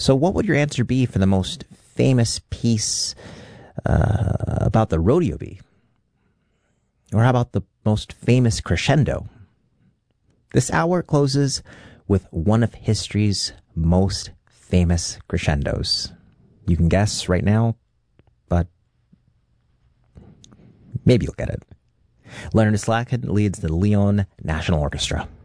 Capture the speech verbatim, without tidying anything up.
So what would your answer be for the most famous piece uh, about the rodeo be? Or how about the most famous crescendo? This hour closes with one of history's most famous crescendos. You can guess right now, but maybe you'll get it. Leonard Slacken leads the Lyon National Orchestra.